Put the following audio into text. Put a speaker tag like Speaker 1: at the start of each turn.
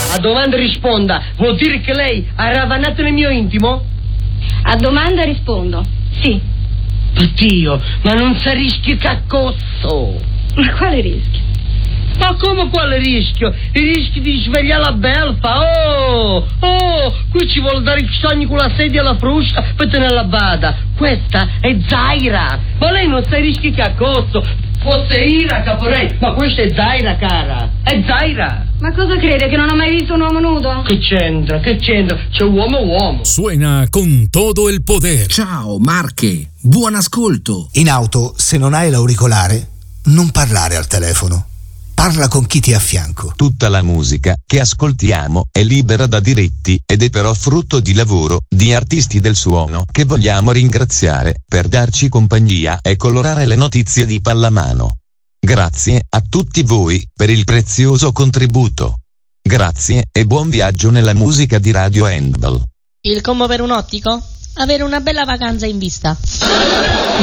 Speaker 1: A domanda risponda. Vuol dire che lei ha ravanato nel mio intimo?
Speaker 2: A domanda rispondo. Sì.
Speaker 1: Oddio, ma non sa rischio caccosso.
Speaker 2: Ma quale rischio?
Speaker 1: Ma come quale rischio? Il rischio di svegliare la belfa. Qui ci vuole dare i sogni con la sedia alla frusta per tenerla bada. Questa è Zaira. Ma lei non sa i rischi caccosso. Fosse Ira, Caporei, ma questa è Zaira, cara. È Zaira.
Speaker 2: Ma cosa crede, che non ho mai visto un uomo nudo?
Speaker 1: Che c'entra? C'è uomo.
Speaker 3: Suena con todo el poder.
Speaker 4: Ciao, Marche. Buon ascolto.
Speaker 5: In auto, se non hai l'auricolare, non parlare al telefono. Parla con chi ti è a fianco.
Speaker 6: Tutta la musica che ascoltiamo è libera da diritti ed è però frutto di lavoro di artisti del suono che vogliamo ringraziare per darci compagnia e colorare le notizie di pallamano. Grazie a tutti voi per il prezioso contributo. Grazie e buon viaggio nella musica di Radio Handball.
Speaker 7: Il combo per un ottico? Avere una bella vacanza in vista.